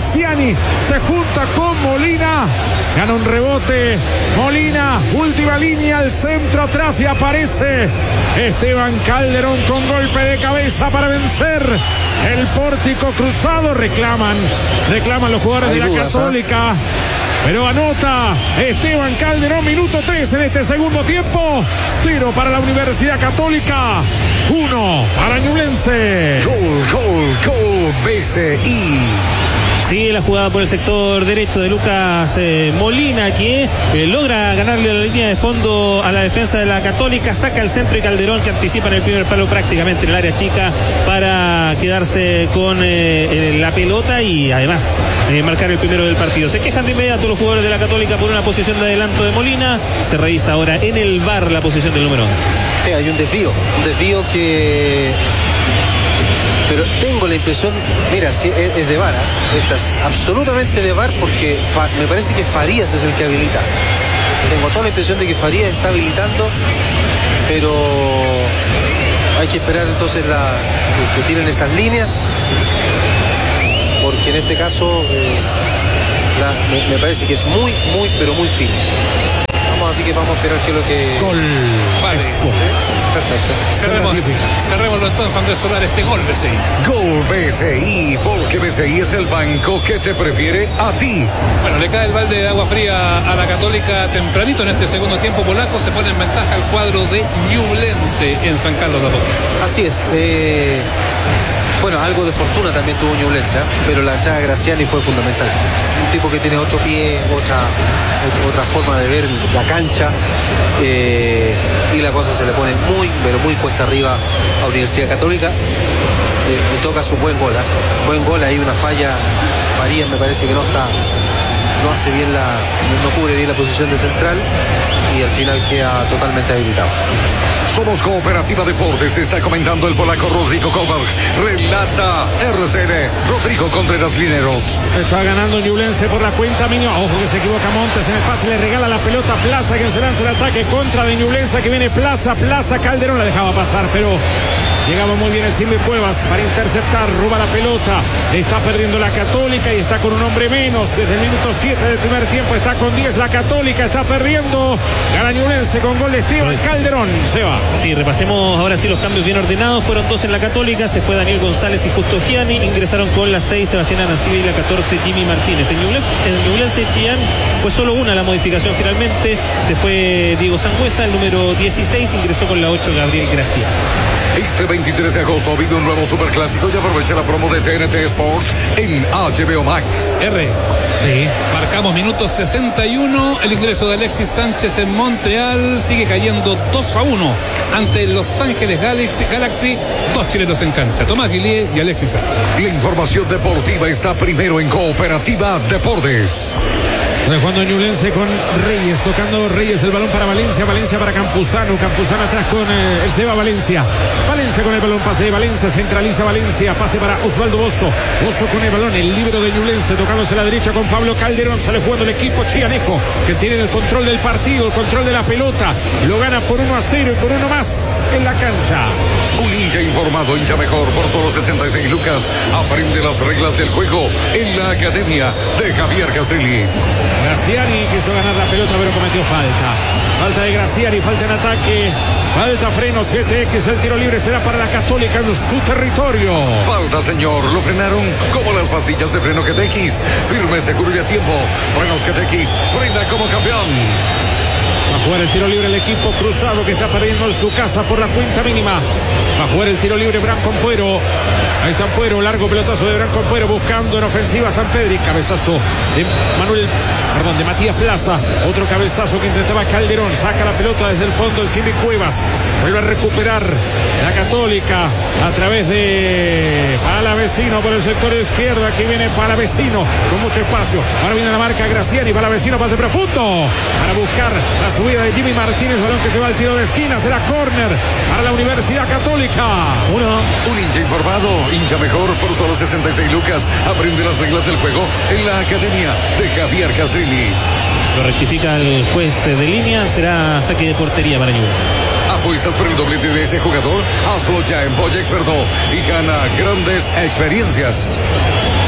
Graziani se junta con Molina, gana un rebote Molina, última línea al centro atrás y aparece Esteban Calderón con golpe de cabeza para vencer el pórtico cruzado. Reclaman los jugadores de la Católica, pero anota Esteban Calderón, minuto 3 en este segundo tiempo. 0 para la Universidad Católica, 1 para Ñublense. Gol, BCI. Sigue la jugada por el sector derecho de Lucas Molina, que logra ganarle la línea de fondo a la defensa de la Católica, saca el centro y Calderón, que anticipa en el primer palo prácticamente en el área chica para quedarse con la pelota y además marcar el primero del partido. Se quejan de inmediato los jugadores de la Católica por una posición de adelanto de Molina. Se revisa ahora en el VAR la posición del número 11. Sí, hay un desvío que... Pero tengo la impresión, mira, si es de VAR, esta es absolutamente de VAR, porque me parece que Farías es el que habilita. Tengo toda la impresión de que Farías está habilitando, pero hay que esperar entonces que tiren esas líneas, porque en este caso me parece que es muy, pero muy fino. Así que vamos a esperar que lo que... Gol. Vale. Perfecto. Cerrémoslo entonces, Andrés Solar, este gol BCI. Gol BCI, porque BCI es el banco que te prefiere a ti. Bueno, le cae el balde de agua fría a la Católica tempranito en este segundo tiempo polaco. Se pone en ventaja el cuadro de Ñublense en San Carlos de Apoquindo. Así es. Bueno, algo de fortuna también tuvo Ñublense, pero la entrada de Graziani fue fundamental. Un tipo que tiene otro pie, otra forma de ver la cancha, y la cosa se le pone muy cuesta arriba a Universidad Católica. Le toca su buen gol, hay una falla. Farías me parece que no hace bien no cubre bien la posición de central y al final queda totalmente habilitado. Somos Cooperativa Deportes, está comentando el polaco Rodrigo Kolberg. Relata RCN, Rodrigo Contreras Lineros. Está ganando Ñublense por la cuenta mínima. Ojo que se equivoca Montes en el pase, le regala la pelota a Plaza, que se lanza el ataque contra de Ñublense, que viene Plaza, Calderón la dejaba pasar, pero llegaba muy bien el Silvio Cuevas para interceptar, roba la pelota, está perdiendo la Católica y está con un hombre menos. Desde el minuto 7 del primer tiempo está con 10 la Católica, está perdiendo. Gana Ñublense con gol de Esteban Calderón. Se va. Sí, repasemos ahora sí los cambios bien ordenados. Fueron 2 en la Católica, se fue Daniel González y Justo Gianni. Ingresaron con la 6 Sebastián Arancibia y la 14 Jimmy Martínez. En Ñublense de Chillán fue solo una la modificación finalmente. Se fue Diego Sangüesa, el número 16, ingresó con la 8 Gabriel Gracia. Este 23 de agosto vive un nuevo superclásico y aprovecha la promo de TNT Sports en HBO Max. Sí. Marcamos minuto 61. El ingreso de Alexis Sánchez en Montreal sigue cayendo 2-1 ante Los Ángeles Galaxy. 2 chilenos en cancha, Tomás Guillier y Alexis Sánchez. La información deportiva está primero en Cooperativa Deportes. Jugando Ñublense con Reyes, tocando Reyes el balón para Valencia para Campuzano atrás con el Seba Valencia con el balón, pase de Valencia, centraliza Valencia, pase para Osvaldo Bozo con el balón, el libero de Ñublense, tocándose a la derecha con Pablo Calderón, sale jugando el equipo chianejo, que tiene el control del partido, el control de la pelota, lo gana por 1-0 y por uno más en la cancha. Un hincha informado, hincha mejor, por solo 66 lucas, aprende las reglas del juego en la academia de Javier Castrilli. Graziani quiso ganar la pelota pero cometió falta de Graziani, falta en ataque, falta freno 7X, el tiro libre será para la Católica en su territorio. Falta, señor, lo frenaron como las pastillas de freno GTX, firme, seguro y a tiempo. Frenos GTX, frena como campeón. Va a jugar el tiro libre el equipo cruzado, que está perdiendo en su casa por la cuenta mínima. Va a jugar el tiro libre Branco Ampuero. Ahí está Ampuero, largo pelotazo de Branco Ampuero buscando en ofensiva a San Pedro, y cabezazo de Matías Plaza. Otro cabezazo que intentaba Calderón, saca la pelota desde el fondo el Silvio Cuevas. Vuelve a recuperar la Católica a través de Palavecino por el sector izquierdo. Aquí viene Palavecino con mucho espacio. Ahora viene la marca Graziani, Palavecino, pase profundo para buscar la subida de Jimmy Martínez, balón que se va al tiro de esquina, será córner para la Universidad Católica. Un hincha informado, hincha mejor, por solo 66 lucas, aprende las reglas del juego en la academia de Javier Castrilli. Lo rectifica el juez de línea, será saque de portería para Ñublense. ¿Apuestas por el doblete de ese jugador? Hazlo ya en Polla Experto y gana grandes experiencias.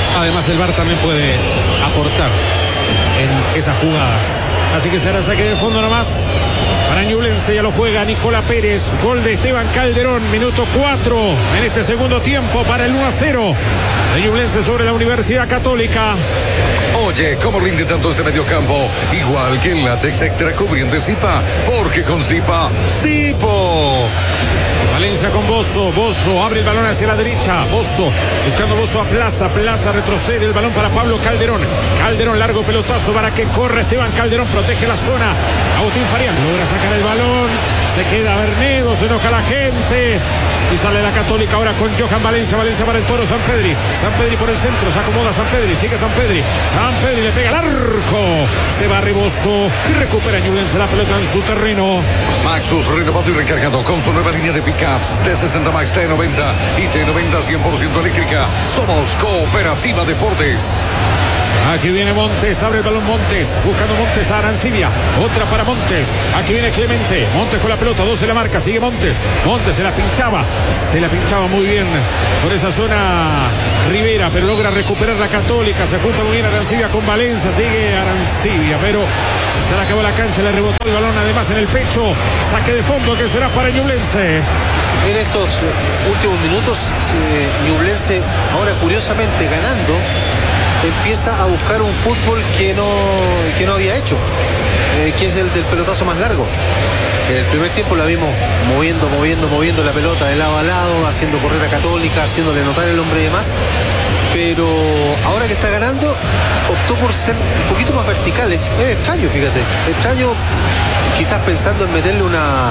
Además el VAR también puede aportar en esas jugadas. Así que será saque de fondo nomás para Ñublense. Ya lo juega Nicola Pérez. Gol de Esteban Calderón, minuto 4 en este segundo tiempo para el 1-0 de Ñublense sobre la Universidad Católica. Oye, ¿cómo rinde tanto este mediocampo? Igual que el látex extra cubriente Zipa, porque con Zipa, Zipo. Valencia con Bozo. Bozo abre el balón hacia la derecha. Bozo buscando Bozo a Plaza. Plaza retrocede el balón para Pablo Calderón. Calderón, largo pelotazo para que corra Esteban Calderón. Protege la zona. Agustín Farías logra sacar el balón. Se queda Bernedo. Se enoja la gente. Y sale la Católica ahora con Johan Valencia. Valencia para el Toro Sampedri. Sampedri por el centro. Se acomoda Sampedri. Sigue Sampedri. Sampedri le pega al arco. Se va Rebozo. Y recupera Ñublense la pelota en su terreno. Maxus renovado y recargado con su nueva línea de pickups T60 Max, T90 y T90 100% eléctrica. Somos Cooperativa Deportes. Aquí viene Montes, abre el balón Montes, buscando Montes a Arancibia, otra para Montes, aquí viene Clemente, Montes con la pelota, 2 en la marca, sigue Montes, Montes se la pinchaba muy bien por esa zona Rivera, pero logra recuperar la Católica, se junta muy bien Arancibia con Valencia, sigue Arancibia, pero se le acabó la cancha, le rebotó el balón además en el pecho, saque de fondo que será para Ñublense. En estos últimos minutos, Ñublense, ahora curiosamente ganando, empieza a buscar un fútbol que no había hecho, que es el del pelotazo más largo. El primer tiempo la vimos moviendo la pelota de lado a lado, haciendo correr a Católica, haciéndole notar el hombre de más, pero ahora que está ganando optó por ser un poquito más verticales. Es extraño, fíjate, extraño, quizás pensando en meterle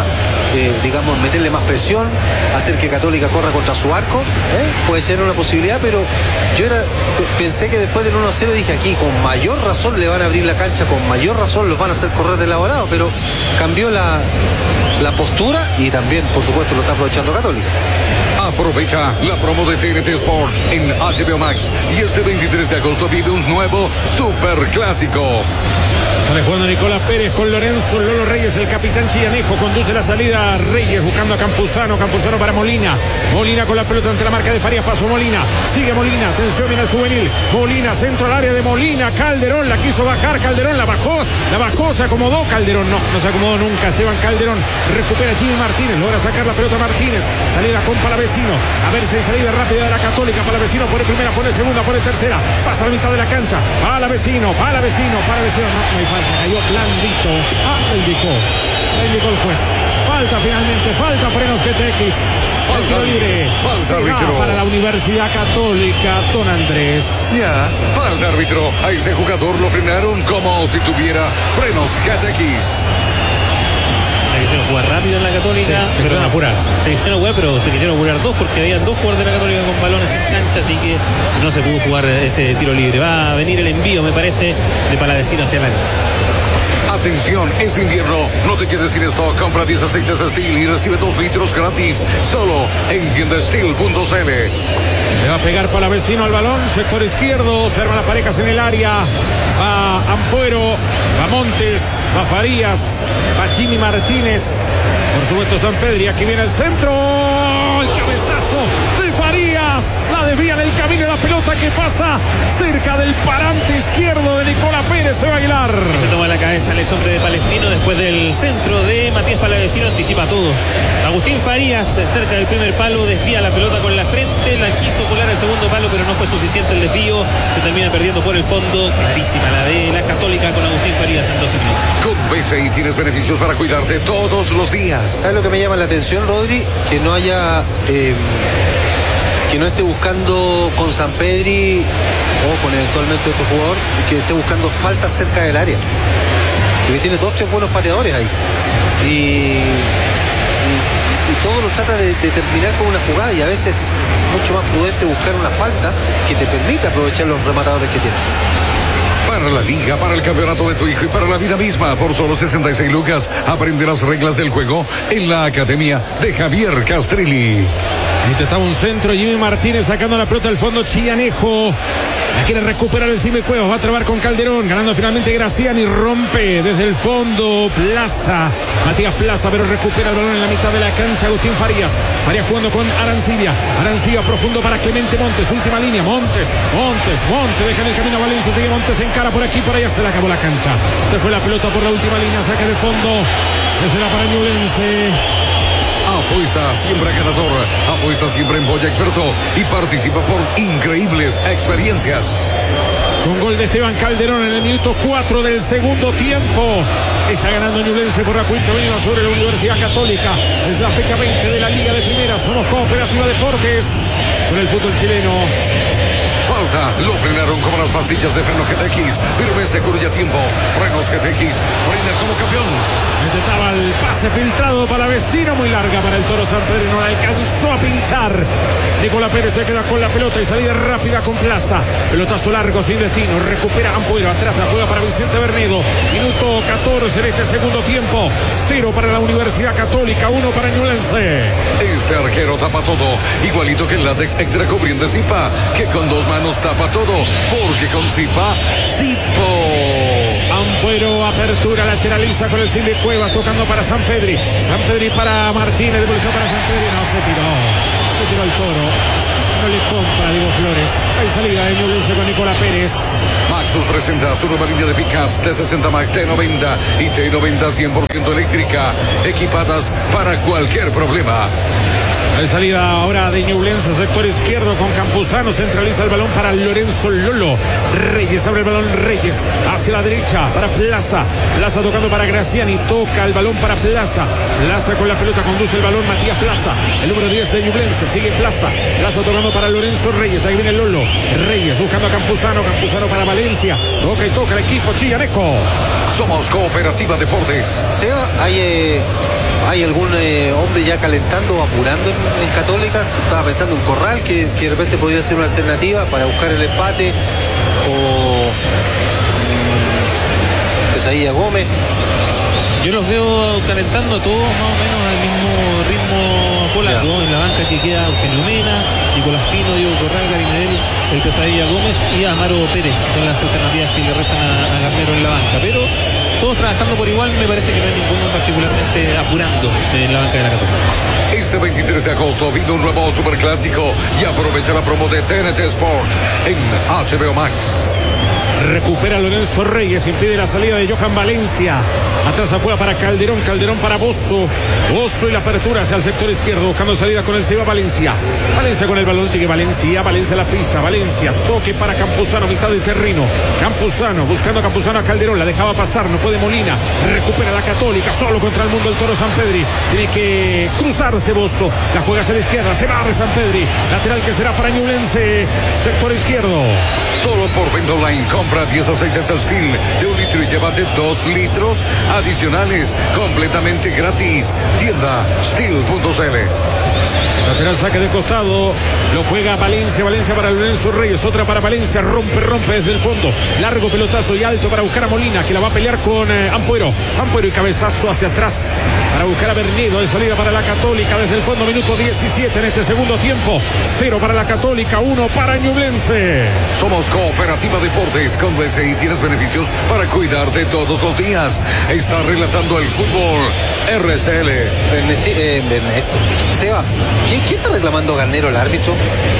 meterle más presión, hacer que Católica corra contra su arco, puede ser una posibilidad, pero yo pensé que después del 1-0 dije, aquí con mayor razón le van a abrir la cancha, con mayor razón los van a hacer correr de lado a lado, pero cambió la postura y también, por supuesto, lo está aprovechando Católica. Aprovecha la promo de TNT Sport en HBO Max y este 23 de agosto vive un nuevo superclásico. Sale jugando Nicolás Pérez con Lorenzo Lolo Reyes, el capitán chillanejo, conduce la salida a Reyes buscando a Campuzano para Molina con la pelota ante la marca de Farías, pasó Molina, sigue Molina, atención viene el juvenil, Molina, centro al área de Molina, Calderón la quiso bajar, Calderón la bajó, se acomodó, Calderón no se acomodó nunca, Esteban Calderón, recupera Jimmy Martínez, logra sacar la pelota Martínez, salida con Palavecino, a ver si hay salida rápida de la Católica, Palavecino pone primera, pone segunda, pone tercera, pasa a la mitad de la cancha, Palavecino, no hay falta, cayó blandito, le indicó el juez, falta frenos GTX, falta libre, falta árbitro para la Universidad Católica, don Andrés. Ya, falta árbitro, a ese jugador lo frenaron como si tuviera frenos GTX. Quisieron jugar rápido en la Católica, se quisieron apurar. Se quisieron apurar 2 porque habían 2 jugadores de la Católica con balones en cancha, así que no se pudo jugar ese tiro libre. Va a venir el envío, me parece, de Palavecino hacia la. Atención, este invierno no te quedes sin stock. Compra 10 aceites Steel y recibe 2 litros gratis solo en tiendasteel.cl. Le va a pegar Palavecino al balón, sector izquierdo, se arman las parejas en el área, va Ampuero, va Montes, va Farías, va Jimmy Martínez, por supuesto Sampedri, aquí viene el centro, el cabezazo de Farías, la desvía en el camino de la pelota que pasa cerca del parante izquierdo de Nicola Pérez, se va a Aguilar. Se toma la cabeza el hombre de Palestino después del centro de Matías Palavecino, anticipa a todos. Agustín Farías, cerca del primer palo, desvía la pelota con la frente, la quiso colar al segundo palo, pero no fue suficiente el desvío, se termina perdiendo por el fondo. Clarísima la de la Católica con Agustín Farías en 12 minutos. Con BCI tienes beneficios para cuidarte todos los días. ¿Sabes lo que me llama la atención, Rodri? Que no haya que no esté buscando con Sampedri o con eventualmente otro jugador, que esté buscando faltas cerca del área, porque tiene 2-3 buenos pateadores ahí y todo lo trata de terminar con una jugada, y a veces es mucho más prudente buscar una falta que te permita aprovechar los rematadores que tienes. Para la liga, para el campeonato de tu hijo y para la vida misma, por solo 66 lucas, aprende las reglas del juego en la Academia de Javier Castrilli. Intentaba un centro, Jimmy Martínez sacando la pelota del fondo, Chillanejo. La quiere recuperar el Silvio Cuevas, va a trabar con Calderón, ganando finalmente Graciani, rompe desde el fondo Plaza, Matías Plaza, pero recupera el balón en la mitad de la cancha Agustín Farías jugando con Arancibia profundo para Clemente Montes, última línea, Montes, deja en el camino a Valencia, sigue Montes, encara por aquí, por allá, se le acabó la cancha, se fue la pelota por la última línea, saca del fondo, desde la para Ñublense. Apuesta siempre ganador, apuesta siempre en Boya Experto y participa por increíbles experiencias. Con gol de Esteban Calderón en el minuto 4 del segundo tiempo. Está ganando Ñublense por la cuenta mínima sobre la Universidad Católica. Es la fecha 20 de la Liga de Primera. Somos Cooperativa Deportes con el fútbol chileno. Falta, lo frenaron como las pastillas de freno GTX. Firme, seguro y a tiempo. Frenos GTX, frena como campeón. Intentaba el pase filtrado para Vecino, muy larga para el Toro San Pedro y no la alcanzó a pinchar. Nicolás Pérez se queda con la pelota y salida rápida con Plaza. Pelotazo largo sin destino, recupera Ampuero, atrás la juega para Vicente Bernedo. Minuto 14 en este segundo tiempo. 0 para la Universidad Católica, 1 para Ñublense. Este arquero tapa todo, igualito que el látex extra cubriente Zipa, que con dos manos tapa todo, porque con Zipa, Zipo. Ampuero, apertura, lateraliza con el Silvio Cuevas, tocando para San Pedri para Martínez, devolución para San Pedri, no, se tiró el Toro, no le compra Diego Flores. Hay salida de Ñublense con Nicolás Pérez. Maxus presenta su nueva línea de pickups T60 Max, T90 y T90 100% eléctrica, equipadas para cualquier problema. Hay salida ahora de Ñublense, sector izquierdo con Campuzano, centraliza el balón para Lorenzo Lolo. Reyes abre el balón, Reyes hacia la derecha para Plaza tocando para Graciani, toca el balón para Plaza con la pelota, conduce el balón Matías Plaza, el número 10 de Ñublense, sigue Plaza tocando para Lorenzo Reyes, ahí viene Lolo, Reyes buscando a Campuzano para Valencia, toca el equipo Chillanejo. Somos Cooperativa Deportes. Seba, ¿hay algún hombre ya calentando, apurando en Católica? Estaba pensando en Corral, que de repente podría ser una alternativa para buscar el empate, o Isaías Gómez. Yo los veo calentando a todos más o menos al mismo ritmo polaco. En la banca que queda Eugenio Mena, Nicolás Pino, Diego Corral, Gary Medel, el Pesadilla Gómez y Amaro Pérez. Son las alternativas que le restan a Garnero en la banca, pero todos trabajando por igual. Me parece que no hay ninguno particularmente apurando en la banca de la Católica. Este 23 de agosto vive un nuevo superclásico y aprovecha la promo de TNT Sport en HBO Max. Recupera Lorenzo Reyes, impide la salida de Johan Valencia. Atrás apuesta para Calderón para Bozo y la apertura hacia el sector izquierdo, buscando salida con el Seba Valencia con el balón, sigue Valencia la pisa, Valencia, toque para Campuzano, mitad de terreno, buscando a Campuzano a Calderón, la dejaba pasar, no puede Molina, recupera la Católica, solo contra el mundo el Toro San Pedri, tiene que cruzarse Bozo, la juega hacia la izquierda, se barre San Pedri, lateral que será para Ñublense, sector izquierdo. Solo por Venta Online, compra 10 aceites Steel de 1 litro y llévate 2 litros adicionales completamente gratis. Tienda Steel.cl. Lateral, saque de costado, lo juega Valencia para Lorenzo Reyes, otra para Valencia, rompe desde el fondo, largo pelotazo y alto para buscar a Molina, que la va a pelear con Ampuero y cabezazo hacia atrás para buscar a Bernedo, de salida para la Católica desde el fondo, minuto 17 en este segundo tiempo, 0 para la Católica, 1 para Ñublense. Somos Cooperativa Deportes, con BCI tienes beneficios para cuidarte todos los días. Está relatando el fútbol RCL. Ernesto, Seba, ¿quién está reclamando a Garnero, el árbitro?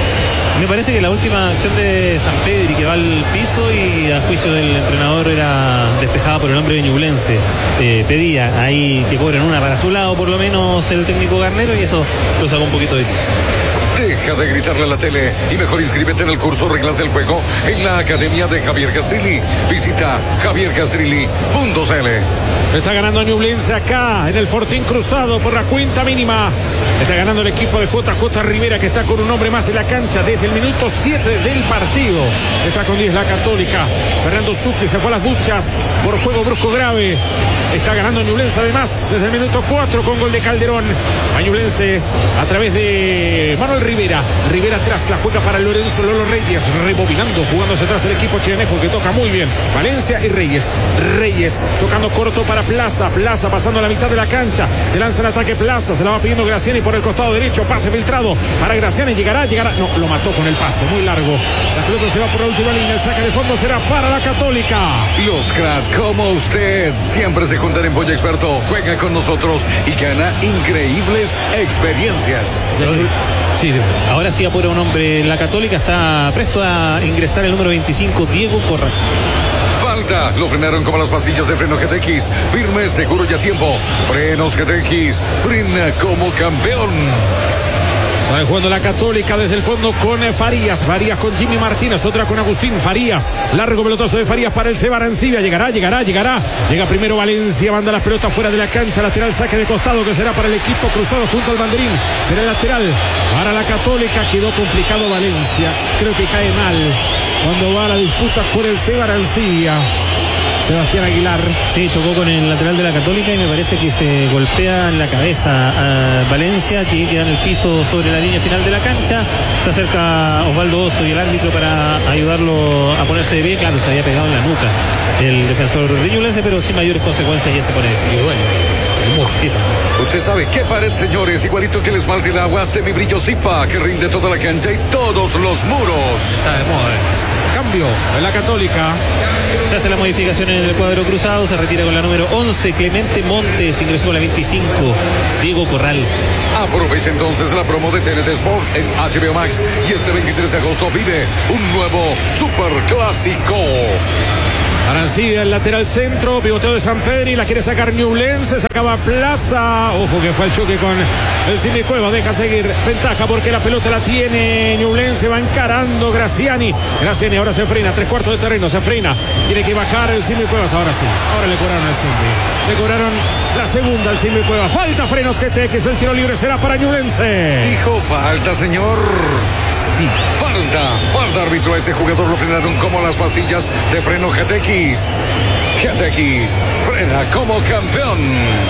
Me parece que la última acción de San Pedri, que va al piso y a juicio del entrenador era despejada por el hombre de Ñublense, pedía ahí que cobren una para su lado por lo menos el técnico Garnero, y eso lo sacó un poquito de piso. Deja de gritarle a la tele y mejor inscríbete en el curso Reglas del Juego en la Academia de Javier Castrilli. Visita javiercastrilli.cl. Está ganando Ñublense acá en el Fortín Cruzado por la cuenta mínima. Está ganando el equipo de JJ Rivera, que está con un hombre más en la cancha desde el minuto 7 del partido. Está con 10 la Católica. Fernando Zucchi se fue a las duchas por juego brusco grave. Está ganando Ñublense además desde el minuto 4 con gol de Calderón. A Ñublense a través de Manuel Rivera. Rivera atrás, la juega para Lorenzo Lolo Reyes, rebobinando, jugándose atrás el equipo chilenejo que toca muy bien. Valencia y Reyes. Reyes tocando corto para Plaza. Plaza pasando a la mitad de la cancha. Se lanza el ataque Plaza, se la va pidiendo Graciani por el costado derecho. Pase filtrado para Graciani. Llegará. No, lo mató con el pase, muy largo. La pelota se va por la última línea. El saque de fondo será para la Católica. Los crack como usted siempre se juntan en Boya Experto. Juega con nosotros y gana increíbles experiencias. Sí, ahora sí apura un hombre. La Católica está presto a ingresar el número 25, Diego Corral. Falta, lo frenaron como las pastillas de freno GTX. Firme, seguro y a tiempo. Frenos GTX, frena como campeón. Sale jugando la Católica desde el fondo con Farías. Farías con Jimmy Martínez, otra con Agustín Farías. Largo pelotazo de Farías para el Seba Arancibia. Llegará. Llega primero Valencia, manda las pelotas fuera de la cancha. Lateral, saque de costado que será para el equipo cruzado junto al banderín. Será el lateral para la Católica. Quedó complicado Valencia. Creo que cae mal cuando va a la disputa con el Seba Arancibia. Sebastián Aguilar. Sí, chocó con el lateral de la Católica y me parece que se golpea en la cabeza a Valencia, que queda en el piso sobre la línea final de la cancha. Se acerca Osvaldo Oso y el árbitro para ayudarlo a ponerse de pie. Claro, se había pegado en la nuca el defensor de Ñublense, pero sin mayores consecuencias ya se pone de pie. Sí, usted sabe qué pared, señores, igualito que el esmalte de agua semibrillo Zipa, que rinde toda la cancha y todos los muros. Está de moda. Cambio en la Católica. Se hace la modificación en el cuadro cruzado. Se retira con la número 11 Clemente Montes. Ingresó con la 25 Diego Corral. Aprovecha entonces la promo de TNT Sport en HBO Max y este 23 de agosto vive un nuevo Super Clásico. Arancibia, el lateral centro, pivoteo de San Pedro y la quiere sacar Ñublense, sacaba Plaza. Ojo que fue el choque con el Cine Cueva, deja seguir ventaja porque la pelota la tiene Ñublense, va encarando Graciani ahora se frena, 3/4 de terreno, se frena, tiene que bajar el Cine Cuevas, ahora sí, ahora le cobraron al Cine, le cobraron la segunda al Cine Cueva, falta frenos GTX, el tiro libre será para Ñublense. Dijo falta, señor. Sí. Falta árbitro, a ese jugador lo frenaron como las pastillas de freno GTX, frena como campeón.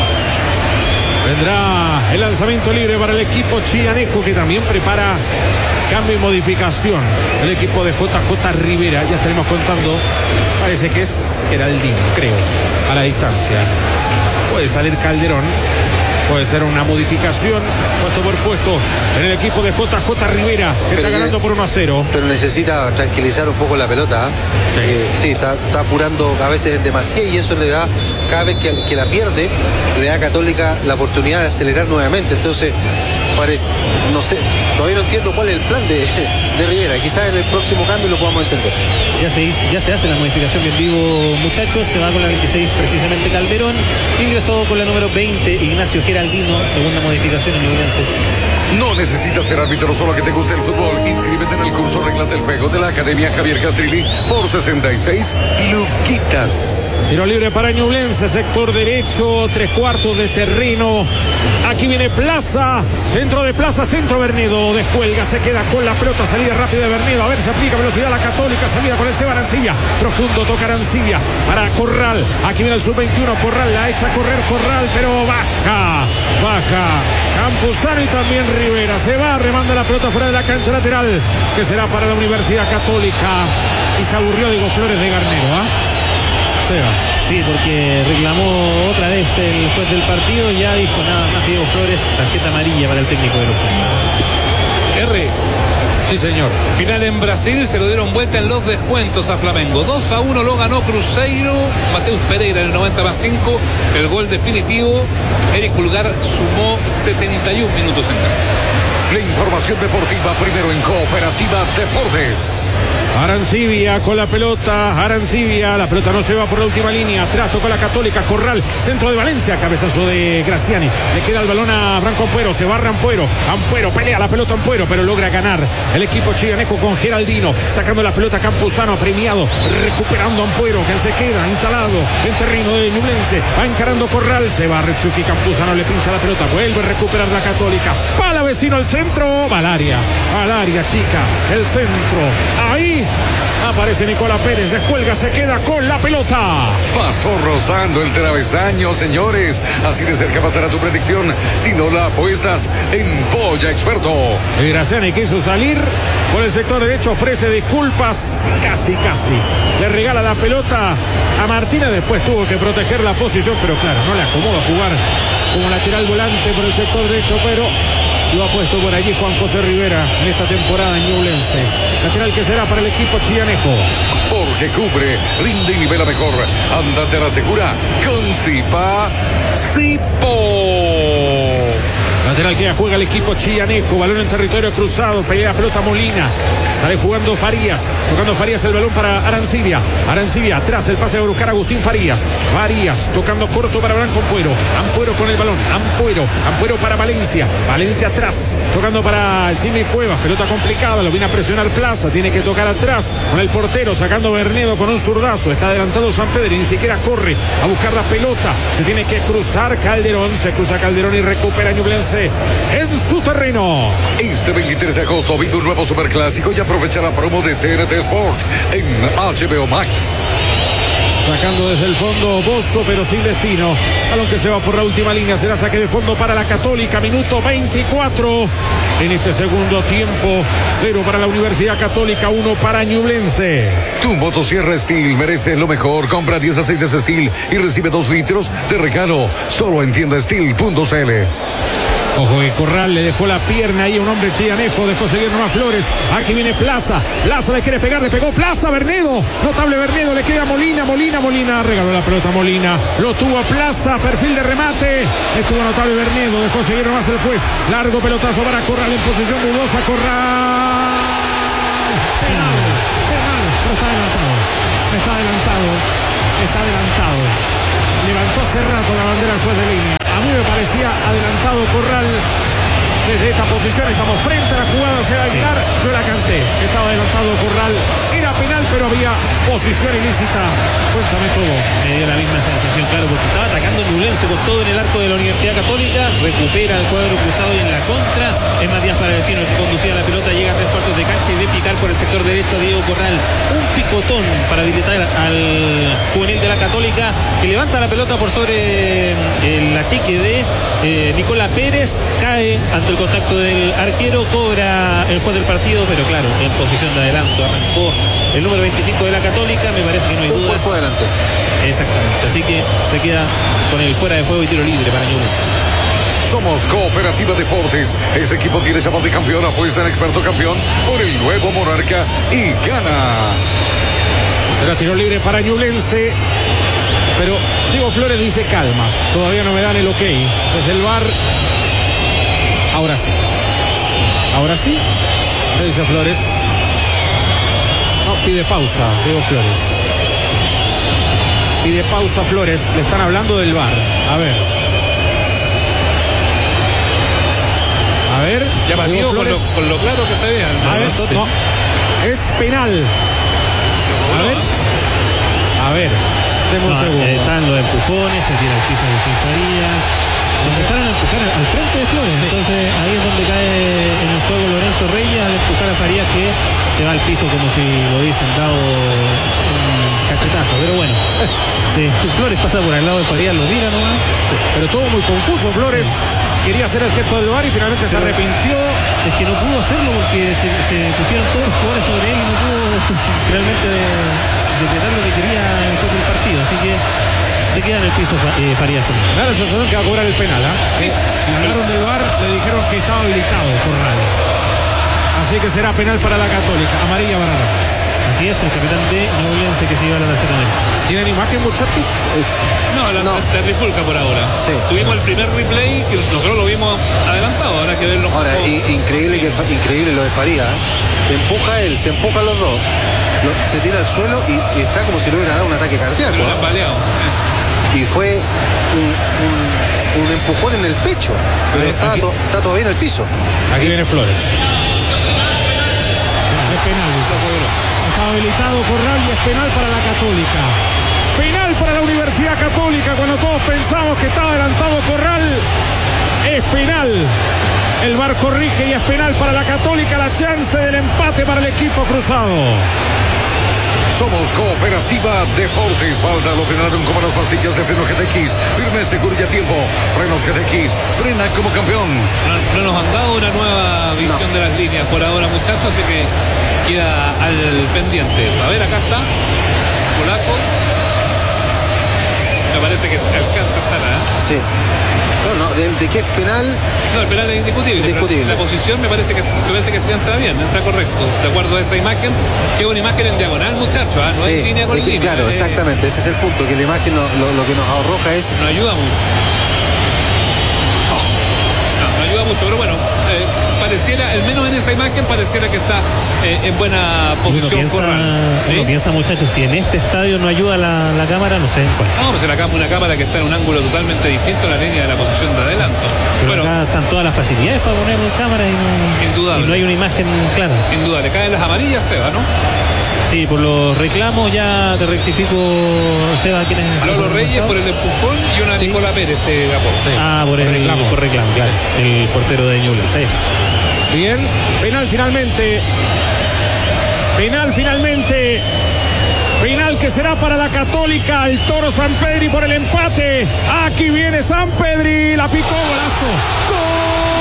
Vendrá el lanzamiento libre para el equipo chianejo que también prepara cambio y modificación. El equipo de JJ Rivera, ya estaremos contando, parece que es Geraldino, creo, a la distancia. Puede salir Calderón. Puede ser una modificación, puesto por puesto, en el equipo de JJ Rivera, que está ganando por 1-0. Pero necesita tranquilizar un poco la pelota. Sí, está apurando a veces demasiado y eso le da, cada vez que la pierde, le da a Católica la oportunidad de acelerar nuevamente. Entonces, no sé, todavía no entiendo cuál es el plan de Rivera. Quizás en el próximo cambio lo podamos entender. Ya se hace la modificación, bien digo, muchachos. Se va con la 26 precisamente Calderón. Ingresó con la número 20 Ignacio Geraldino, segunda modificación en Ñublense. No necesitas ser árbitro, solo que te guste el fútbol. Inscríbete en el curso Reglas del Juego de la Academia Javier Castrilli por 66 luquitas. Tiro libre para Ñublense, sector derecho, 3/4 de terreno. Aquí viene Plaza, centro de Plaza, centro Bernedo, descuelga, se queda con la pelota, salida rápida de Bernedo, a ver si aplica velocidad a la Católica, salida con el Seba Arancibia, profundo, toca Arancibia para Corral, aquí viene el sub-21, Corral, la echa a correr Corral, pero baja Campuzano y también Rivera, se va, remanda la pelota fuera de la cancha lateral, que será para la Universidad Católica, y se aburrió Diego Flores de Garnero, Seba. Sí, porque reclamó otra vez el juez del partido, ya dijo nada más Diego Flores, tarjeta amarilla para el técnico de los R. Sí, señor. Final en Brasil, se lo dieron vuelta en los descuentos a Flamengo. 2-1 lo ganó Cruzeiro. Mateus Pereira en el 90+5. El gol definitivo. Eric Pulgar sumó 71 minutos en cancha. La información deportiva primero en Cooperativa Deportes. Arancibia con la pelota, la pelota no se va por la última línea, atrás tocó la Católica, Corral, centro de Valencia, cabezazo de Graciani, le queda el balón a Branco Ampuero, se barra Ampuero, pelea la pelota Ampuero, pero logra ganar el equipo chianejo con Geraldino, sacando la pelota Campuzano, premiado, recuperando Ampuero, que se queda instalado en terreno de Ñublense, va encarando Corral, se va Rechuqui, Campuzano le pincha la pelota, vuelve a recuperar la Católica, pala vecino al centro, va al área chica, el centro, ahí aparece Nicolás Pérez, descuelga, se queda con la pelota. Pasó rozando el travesaño, señores. Así de cerca pasará tu predicción si no la apuestas en Polla Experto. Graciani quiso salir por el sector derecho, ofrece disculpas, casi. Le regala la pelota a Martínez, después tuvo que proteger la posición, pero claro, no le acomoda jugar como lateral volante por el sector derecho, pero lo ha puesto por allí Juan José Rivera en esta temporada en Ñublense. Lateral que será para el equipo chianejo. Porque cubre, rinde y nivela mejor. Ándate a la segura con Zipa Zipo. Lateral que ya juega el equipo chianejo, balón en territorio cruzado, pelea pelota Molina, sale jugando Farías, tocando Farías el balón para Arancibia, atrás el pase a buscar a Agustín Farías, tocando corto para Branco Ampuero con el balón, Ampuero para Valencia atrás, tocando para el Simi Cuevas, pelota complicada, lo viene a presionar Plaza, tiene que tocar atrás con el portero, sacando Bernedo con un zurdazo, está adelantado San Pedro y ni siquiera corre a buscar la pelota, se tiene que cruzar Calderón, se cruza Calderón y recupera Ñublense en su terreno. Este 23 de agosto vive un nuevo superclásico y aprovecha la promo de TNT Sport en HBO Max. Sacando desde el fondo Bozo, pero sin destino. Balón que se va por la última línea. Será saque de fondo para la Católica. Minuto 24 en este segundo tiempo. 0 para la Universidad Católica, 1 para Ñublense. Tu motosierra Steel merece lo mejor. Compra 10 aceites Steel y recibe 2 litros de regalo. Solo en tiendasteel.cl. Ojo que Corral le dejó la pierna ahí a un hombre chianejo, dejó seguir nomás Flores. Aquí viene Plaza le quiere pegar, le pegó Plaza, Bernedo, notable Bernedo, le queda Molina, regaló la pelota Molina, lo tuvo a Plaza, perfil de remate, estuvo notable Bernedo, dejó seguir nomás el juez, largo pelotazo para Corral en posición dudosa, Corral. Penal, pero está adelantado. Levantó hace rato la bandera al juez de línea. A mí me parecía adelantado Corral desde esta posición. Estamos frente a la jugada, se va a evitar. No la canté. Estaba adelantado Corral. Era penal, pero había posición ilícita. Cuéntame todo. Me dio la misma sensación, claro, porque estaba atacando Ñublense con todo en el arco de la Universidad Católica. Recupera el cuadro cruzado y en la contra es Matías Palavecino el que conducía la pelota. Llega a 3/4 de cancha y ve picar por el sector derecho a Diego Corral. Un picotón para habilitar al juvenil de la Católica, que levanta la pelota por sobre la chique de Nicolás Pérez. Cae ante el contacto del arquero, cobra el juez del partido, pero claro, en posición de adelanto arrancó el número 25 de la Católica. Me parece que no hay dudas. Un cuerpo adelante. Exactamente, así que se queda con el fuera de juego y tiro libre para Ñublense. Somos Cooperativa Deportes. Ese equipo tiene chapa de campeón. Apuesta en Experto Campeón por el nuevo Monarca y gana. Será tiro libre para Ñublense, pero Diego Flores dice calma, todavía no me dan el ok desde el VAR. Ahora sí, le dice Flores. No, pide pausa Diego Flores, pide pausa Flores, le están hablando del VAR. A ver, Llamativo con lo claro que se vean. A ver, no, es penal. A ver, deme un segundo. Están los empujones, se tira al piso Agustín Farías. Se empezaron a empujar al frente de Flores. Sí. Entonces ahí es donde cae en el juego Lorenzo Reyes al empujar a Farías, que se va al piso como si lo hubiesen dado un cachetazo. Pero bueno, sí, Flores pasa por al lado de Farías, lo mira nomás. Sí, pero todo muy confuso. Flores quería hacer el gesto del VAR y finalmente se arrepintió. Es que no pudo hacerlo porque se pusieron todos los jugadores sobre él y no pudo realmente decretar lo que quería en el juego del partido. Así que se queda en el piso Farías. Me da la sensación que va a cobrar el penal, ¿eh? Sí. Le hablaron del VAR, le dijeron que estaba habilitado Corral. Así que será penal para la Católica. Amarilla para Ramos. Así es, el capitán de Ñublense que se lleva la tarjeta amarilla. ¿Tienen imagen, muchachos? No, la trifulca por ahora. Sí. Tuvimos el primer replay que nosotros lo vimos adelantado. Habrá que verlo. Ahora, increíble lo de Farías. Empuja él, se empujan los dos. Se tira al suelo y está como si le hubiera dado un ataque cardíaco. Lo han baleado. Sí. Y fue un empujón en el pecho. Pero está todavía en el piso. Aquí viene Flores. penal. Está habilitado Corral y es penal para la Católica. Penal para la Universidad Católica cuando todos pensamos que estaba adelantado Corral. Es penal. El VAR corrige y es penal para la Católica. La chance del empate para el equipo cruzado. Somos Cooperativa Deportes. Falta lo frenaron como las pastillas de freno GTX. Firme, seguro y a tiempo. Frenos GTX. Frena como campeón. No nos han dado una nueva visión de las líneas por ahora, muchachos, así que queda al pendiente. A ver, acá está. Polaco. Me parece que alcanza a estar, Sí. No, de qué es penal. No, el penal es indiscutible. Indiscutible. La posición me parece que entra bien, entra correcto. De acuerdo a esa imagen, que es una imagen en diagonal, muchachos, no Sí, es línea con línea. claro, exactamente, ese es el punto, que la imagen lo que nos arroja es. No ayuda mucho. No ayuda mucho, pero bueno, pareciera, al menos en esa imagen, pareciera que está en buena posición Corral. ¿Sí? Uno piensa, muchachos, si en este estadio no ayuda la cámara, no sé en cuál. No, pues una cámara que está en un ángulo totalmente distinto a la línea de la posición de adelanto. Pero Bueno, acá están todas las facilidades para poner cámara Indudable. y no hay una imagen clara. indudable, caen las amarillas, Seba, ¿no? Sí, por los reclamos ya te rectifico, Seba, quién es. Lolo Reyes por el empujón y una Sí. Nicola Pérez, Gapón. Ah, por reclamo, claro. El portero de Ñuble, sí. Bien, penal finalmente. Penal que será para la Católica. El Toro Sampedri por el empate. Aquí viene Sampedri. La picó, golazo. ¡Gol!